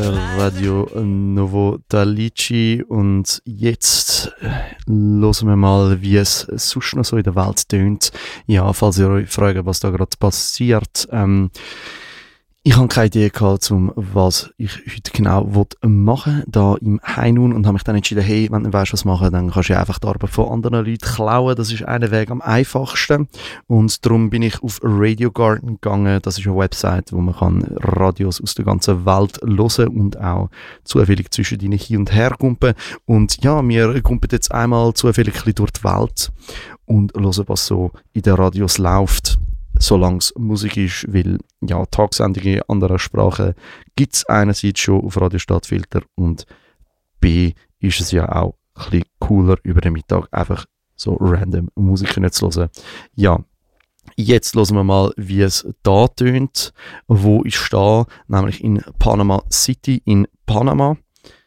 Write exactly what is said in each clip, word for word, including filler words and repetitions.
Radio Novo Talici und jetzt hören wir mal, wie es sonst noch so in der Welt tönt. Ja, falls ihr euch fragt, was da gerade passiert. Ähm, ich habe keine Idee gehabt, um was ich heute genau machen will, da im Heinun, und habe mich dann entschieden, hey, wenn du weißt, was machen, dann kannst du ja einfach die Arbeit von anderen Leuten klauen. Das ist einer Weg am einfachsten. Und darum bin ich auf Radio Garden gegangen. Das ist eine Website, wo man kann Radios aus der ganzen Welt hören und auch zufällig zwischen ihnen hin und her kumpen. Und ja, wir kumpen jetzt einmal zufällig ein bisschen durch die Welt und hören, was so in den Radios läuft, solange es Musik ist, weil ja, Tagsendungen in anderen Sprachen gibt es einerseits schon auf Radio Stadtfilter und B ist es ja auch ein bisschen cooler, über den Mittag einfach so random Musik zu hören. Ja, jetzt hören wir mal, wie es da tönt, wo ich stehe, nämlich in Panama City in Panama.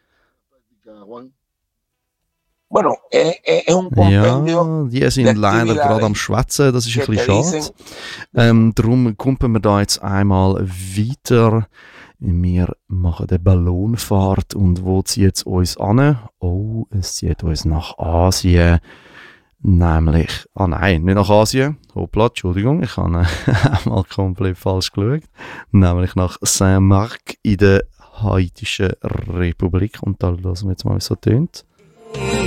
Bueno, es, es un compendio. Ja, die sind leider gerade am Schwätzen, das ist ein bisschen schade. Ähm, darum kommen wir da jetzt einmal weiter. Wir machen eine Ballonfahrt und wo zieht es uns an? Oh, es zieht uns nach Asien. Nämlich, ah nein, nicht nach Asien. Hoppla, Entschuldigung, ich habe einmal komplett falsch geschaut. Nämlich nach Saint-Marc in der Haitischen Republik. Und da lassen wir jetzt mal, wie es so tönt.